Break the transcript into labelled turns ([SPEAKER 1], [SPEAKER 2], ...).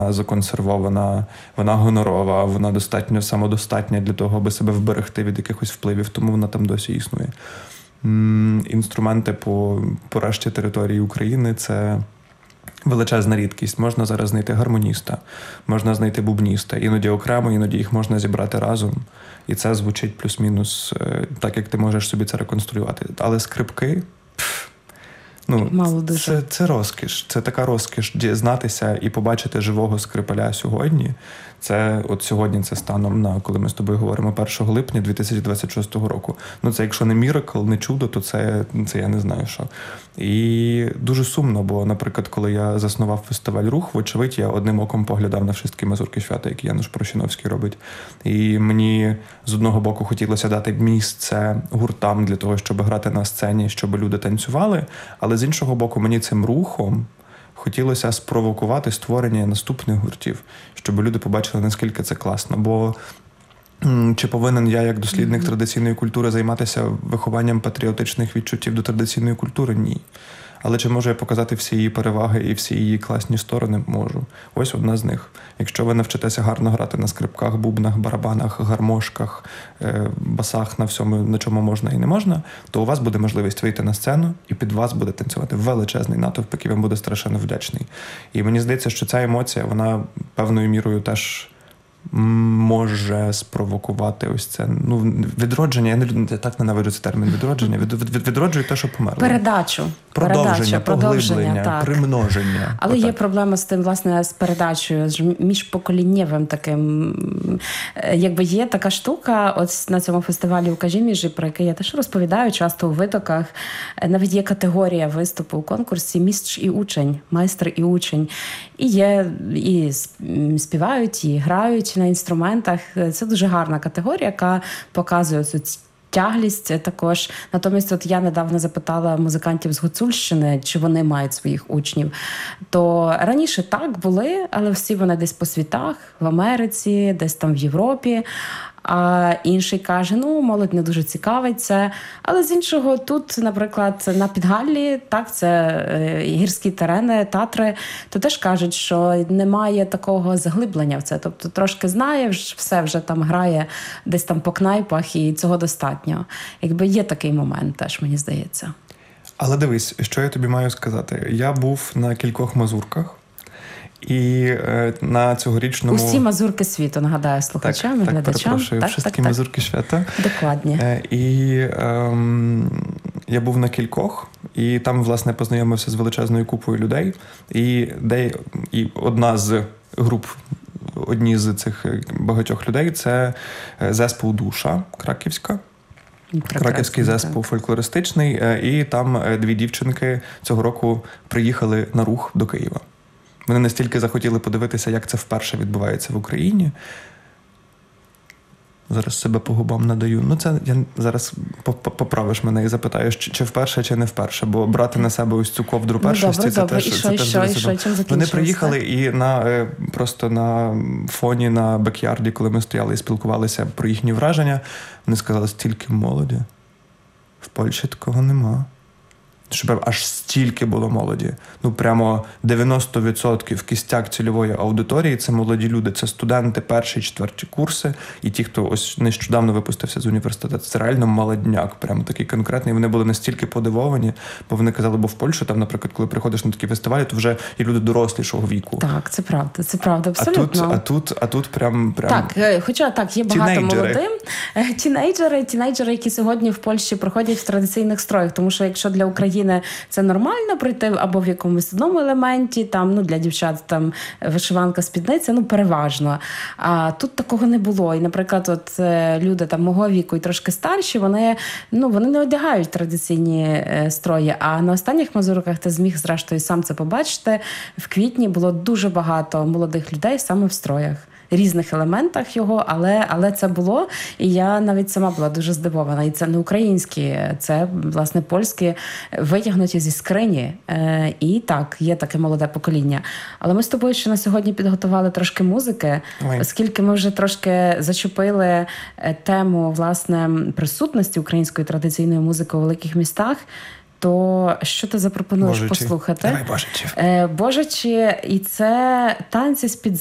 [SPEAKER 1] законсервована, вона гонорова, вона достатньо самодостатня для того, аби себе вберегти від якихось впливів, тому вона там досі існує. Інструменти по решті території України – це величезна рідкість. Можна зараз знайти гармоніста, можна знайти бубніста, іноді окремо, іноді їх можна зібрати разом. І це звучить плюс-мінус так, як ти можеш собі це реконструювати. Але скрипки... Це розкіш. Це така розкіш дізнатися і побачити живого скрипаля сьогодні. Сьогодні це станом на, коли ми з тобою говоримо, 1 липня 2026 року. Це якщо не міракл, не чудо, то це я не знаю що. І дуже сумно, бо, наприклад, коли я заснував фестиваль «Рух», вочевидь, я одним оком поглядав на «Wszystkie Mazurki świata», які Януш Прощиновський робить. І мені з одного боку хотілося дати місце гуртам для того, щоб грати на сцені, щоб люди танцювали, але з іншого боку, мені цим рухом хотілося спровокувати створення наступних гуртів, щоб люди побачили, наскільки це класно. Бо чи повинен я, як дослідник традиційної культури, займатися вихованням патріотичних відчуттів до традиційної культури? Ні. Але чи можу я показати всі її переваги і всі її класні сторони? Можу. Ось одна з них. Якщо ви навчитеся гарно грати на скрипках, бубнах, барабанах, гармошках, басах, на всьому, на чому можна і не можна, то у вас буде можливість вийти на сцену, і під вас буде танцювати величезний натовп, який вам буде страшенно вдячний. І мені здається, що ця емоція, вона певною мірою теж може спровокувати ось це відродження. Я так ненавиджу цей термін відродження. Відроджує те, що померло.
[SPEAKER 2] Продовження,
[SPEAKER 1] примноження.
[SPEAKER 2] Але є проблема з тим, власне, з передачею, з міжпоколіннєвим таким. Якби є така штука, ось на цьому фестивалі «Укажи міжі», про який я теж розповідаю часто у витоках. Навіть є категорія виступу у конкурсі «Містрz і учень», «Майстер і учень». І є, і співають, і грають на інструментах. Це дуже гарна категорія, яка показує цю тяглість також. Натомість от я недавно запитала музикантів з Гуцульщини, чи вони мають своїх учнів. То раніше так були, але всі вони десь по світах, в Америці, десь там в Європі. А інший каже, молодь не дуже цікавиться. Але з іншого, тут, наприклад, на Підгаллі, так, це гірські терени, Татри, то теж кажуть, що немає такого заглиблення в це. Тобто трошки знає, все вже там грає десь там по кнайпах, і цього достатньо. Якби є такий момент теж, мені здається.
[SPEAKER 1] Але дивись, що я тобі маю сказати. Я був на кількох мазурках. І на цьогорічному...
[SPEAKER 2] Усі мазурки світу, нагадаю слухачам і глядачам.
[SPEAKER 1] Wszystkie Mazurki świata.
[SPEAKER 2] Докладні.
[SPEAKER 1] І я був на кількох, і там, власне, познайомився з величезною купою людей. І одна з груп, одні з цих багатьох людей – це зеспіл «Душа» краківська. Краківський зеспіл фольклористичний. І там дві дівчинки цього року приїхали на рух до Києва. Вони настільки захотіли подивитися, як це вперше відбувається в Україні. Зараз себе по губам надаю. Це я зараз поправиш мене і запитаєш, чи вперше, чи не вперше. Бо брати на себе ось цю ковдру першості, це теж Вони приїхали і просто на фоні, на бекярді, коли ми стояли і спілкувалися про їхні враження, вони сказали, стільки молоді. В Польщі такого нема. Щоб аж стільки було молоді. Прямо 90% кістяк цільової аудиторії – це молоді люди. Це студенти перші, четверті курси. І ті, хто ось нещодавно випустився з університету. Це реально молодняк, прямо такий конкретний. Вони були настільки подивовані, бо вони казали, бо в Польщу, там, наприклад, коли приходиш на такі фестивалі, то вже і люди дорослішого віку.
[SPEAKER 2] Так, це правда, абсолютно.
[SPEAKER 1] А тут прям...
[SPEAKER 2] Так, хоча так, є багато молодим. Тінейджери, які сьогодні в Польщі проходять в традиційних строях. Тому що якщо для України це нормально прийти або в якомусь одному елементі, там, для дівчат там вишиванка, спідниця, переважно. А тут такого не було. І, наприклад, от люди там мого віку і трошки старші, вони не одягають традиційні строї. А на останніх мазурках ти зміг, зрештою, сам це побачити. В квітні було дуже багато молодих людей саме в строях. Різних елементах його, але це було, і я навіть сама була дуже здивована. І це не українські, це, власне, польські, витягнуті зі скрині. І так, є таке молоде покоління. Але ми з тобою ще на сьогодні підготували трошки музики, оскільки ми вже трошки зачепили тему, власне, присутності української традиційної музики у великих містах. то що ти запропонуєш
[SPEAKER 1] Божичі.
[SPEAKER 2] послухати?
[SPEAKER 1] Давай Божичів.
[SPEAKER 2] Божичі, і це танці з-під